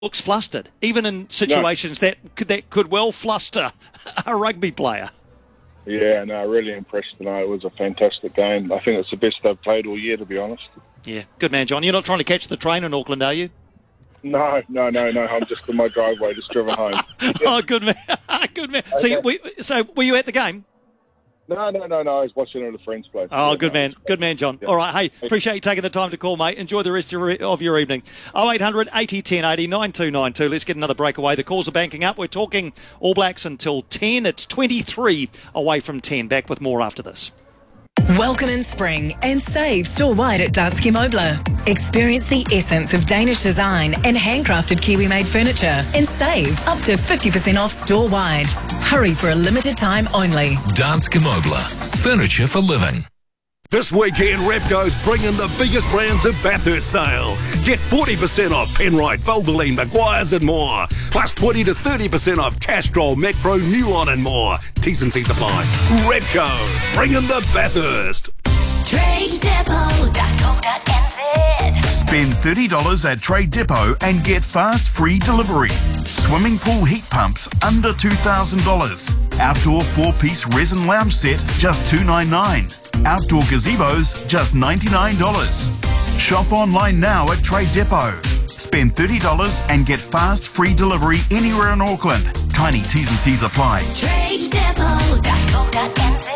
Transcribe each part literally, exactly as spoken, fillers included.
looks flustered, even in situations no. that could, that could well fluster a rugby player. Yeah, no, really impressed tonight. It was a fantastic game. I think it's the best they've played all year, to be honest. Yeah, good man, John. You're not trying to catch the train in Auckland, are you? No, no, no, no. I'm just in my driveway, just driven home. Oh, good man. Good man. So, you, we, so were you at the game? No, no, no, no. I was watching it at a friend's place. Oh, yeah, good no, man. Good man, John. Yeah. All right. Hey, appreciate you taking the time to call, mate. Enjoy the rest of your, of your evening. oh eight hundred eighty ten eighty nine two nine two. Let's get another breakaway. The calls are banking up. We're talking All Blacks until ten. It's twenty-three away from ten. Back with more after this. Welcome in spring and save store-wide at Danske Møbler. Experience the essence of Danish design and handcrafted Kiwi-made furniture and save up to fifty percent off store-wide. Hurry for a limited time only. Danske Møbler. Furniture for living. This weekend, Repco's bringing the biggest brands of Bathurst sale. Get forty percent off Penrite, Valvoline, Maguire's and more. Plus twenty to thirty percent off Castrol, Macro, Newline and more. T's and C's apply. Repco, bringing the Bathurst. trade depot dot co dot n z. Spend thirty dollars at Trade Depot and get fast free delivery. Swimming pool heat pumps under two thousand dollars. Outdoor four-piece resin lounge set just two hundred ninety-nine dollars. Outdoor gazebos just ninety-nine dollars. Shop online now at Trade Depot. Spend thirty dollars and get fast free delivery anywhere in Auckland. Tiny T's and C's apply. trade depot dot co dot n z.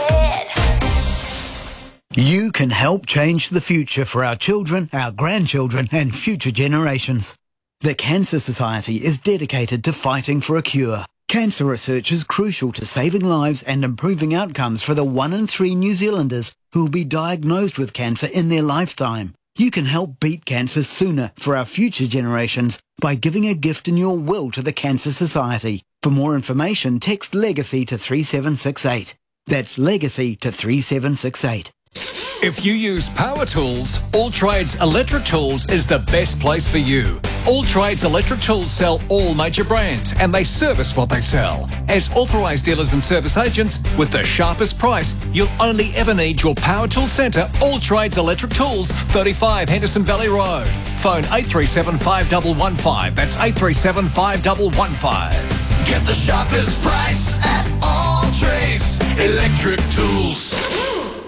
You can help change the future for our children, our grandchildren and future generations. The Cancer Society is dedicated to fighting for a cure. Cancer research is crucial to saving lives and improving outcomes for the one in three New Zealanders who will be diagnosed with cancer in their lifetime. You can help beat cancer sooner for our future generations by giving a gift in your will to the Cancer Society. For more information, text LEGACY to three seven six eight. That's LEGACY to three seven six eight. If you use power tools, All Trades Electric Tools is the best place for you. All Trades Electric Tools sell all major brands and they service what they sell. As authorised dealers and service agents, with the sharpest price, you'll only ever need your power tool centre, All Trades Electric Tools, thirty-five Henderson Valley Road. Phone eight three seven five one one five. That's eight three seven five one one five. Get the sharpest price at All Trades Electric Tools.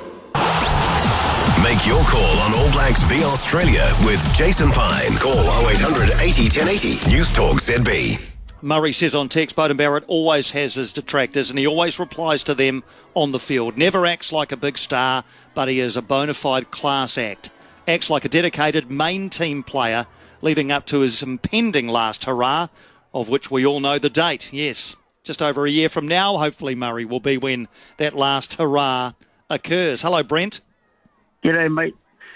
Make your call on All Blacks v Australia with Jason Pine. Call oh eight hundred eighty ten eighty. News Talk Z B. Murray says on text, Beauden Barrett always has his detractors and he always replies to them on the field. Never acts like a big star, but he is a bona fide class act. Acts like a dedicated main team player leading up to his impending last hurrah, of which we all know the date. Yes, just over a year from now, hopefully, Murray, will be when that last hurrah occurs. Hello, Brent. G'day, mate.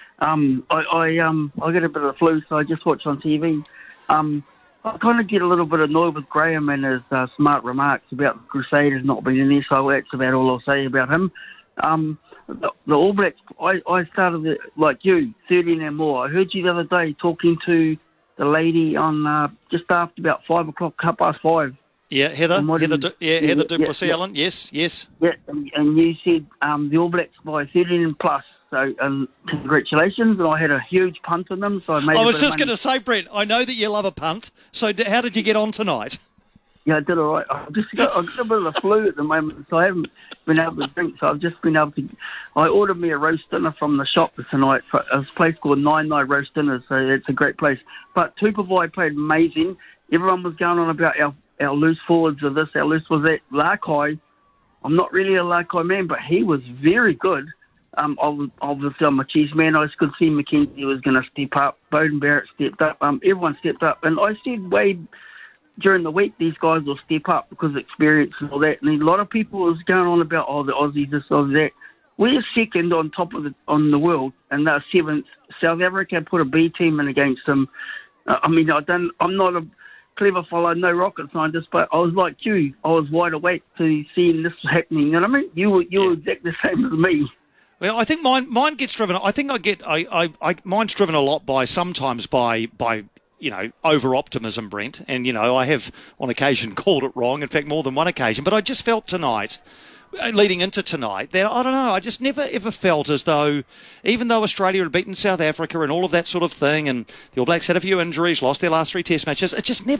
Um, I, I um I get a bit of the flu, so I just watch on T V. Um, I kind of get a little bit annoyed with Graham and his uh, smart remarks about the Crusaders not being in there, so that's about all I'll say about him. Um, the, the All Blacks, I, I started it like you, thirteen and more. I heard you the other day talking to the lady on uh, just after about five o'clock, half past five. Yeah, Heather, Heather, du- yeah, Heather yeah, Duplessis, yeah, Allen. Yes, yes. Yeah, and, and you said um, the All Blacks by thirteen and plus. So, um, congratulations, and I had a huge punt on them, so I made I a was bit just of going money. to say, Brent, I know that you love a punt, so d- how did you get on tonight? Yeah, I did all right. I've just got, I've got a bit of the flu at the moment, so I haven't been able to drink, so I've just been able to... I ordered me a roast dinner from the shop tonight. It's a place called Nine Nine Roast Dinners, so it's a great place. But Tupavai played amazing. Everyone was going on about our, our loose forwards of this, our loose was that. Larkai, I'm not really a Larkai man, but he was very good. Um, obviously, I'm a cheese man. I could see McKenzie was going to step up. Beauden Barrett stepped up. Um, everyone stepped up. And I said, Wade, during the week, these guys will step up because of experience and all that. And a lot of people was going on about, oh, the Aussies, this, Aussies, that. We're second on top of the on the world, and they're seventh. South Africa put a B team in against them. Uh, I mean, I don't, I'm not a clever fellow, no rocket scientist, but I was like you. I was wide awake to seeing this happening. You know what I mean? You were, you were exactly the same as me. Well, I think mine mine gets driven. I think I get I, I, I mine's driven a lot by sometimes by by you know, over-optimism, Brent. And, you know, I have on occasion called it wrong, in fact, more than one occasion. But I just felt tonight, leading into tonight, that, I don't know, I just never ever felt as though, even though Australia had beaten South Africa and all of that sort of thing, and the All Blacks had a few injuries, lost their last three test matches, it just never